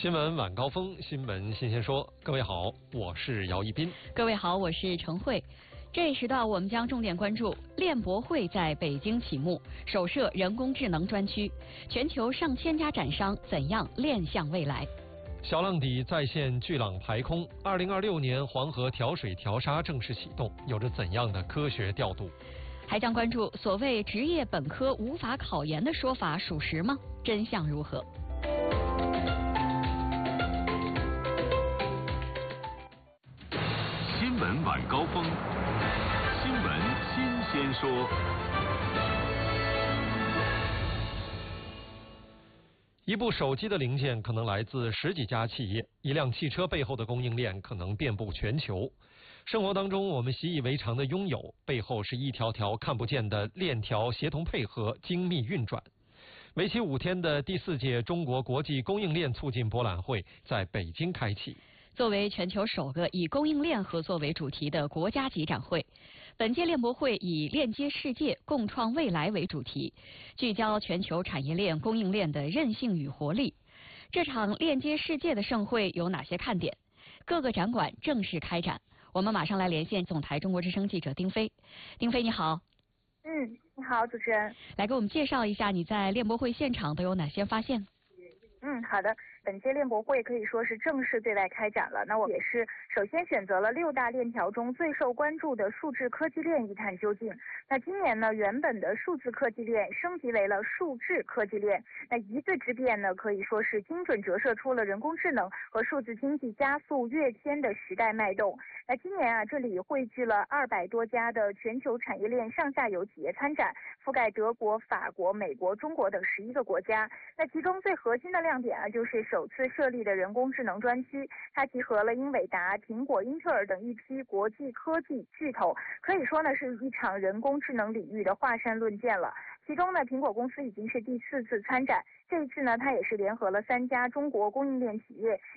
新闻晚高峰，新闻新鲜说。各位好，我是姚一斌。 各位好，我是程慧。这一时段我们将重点关注链博会在北京启幕，首设人工智能专区，全球上千家展商怎样链向未来？ 小浪底再现巨浪排空，2026年黄河调水调沙正式启动，有着怎样的科学调度？ 还将关注所谓职业本科无法考研的说法属实吗？真相如何？ 新闻晚高峰，新闻新鲜说。 一部手机的零件可能来自十几家企业，一辆汽车背后的供应链可能遍布全球。生活当中我们习以为常的拥有，背后是一条条看不见的链条协同配合、精密运转。为期5天的第4届中国国际供应链促进博览会在北京开启。 作为全球首个以供应链合作为主题的国家级展会，本届链博会以链接世界、共创未来为主题，聚焦全球产业链供应链的韧性与活力。这场链接世界的盛会有哪些看点？各个展馆正式开展，我们马上来连线总台中国之声记者丁飞。丁飞你好。 你好，主持人。 来给我们介绍一下你在链博会现场都有哪些发现？ 好的。本届链博会可以说是正式对外开展了，那我也是首先选择了6大链条中最受关注的数字科技链一探究竟。那今年呢，原本的数字科技链升级为了数智科技链，那一字之变呢，可以说是精准折射出了人工智能和数字经济加速跃迁的时代脉动。那今年这里汇聚了200多家的全球产业链上下游企业参展，覆盖德国、法国、美国、中国等11个国家。那其中最核心的亮点就是首次设立的人工智能专区，它集合了英伟达、苹果、英特尔等一批国际科技巨头，可以说呢是一场人工智能领域的华山论剑了。其中呢，苹果公司已经是第4次参展，这一次呢，它也是联合了3家中国供应链企业，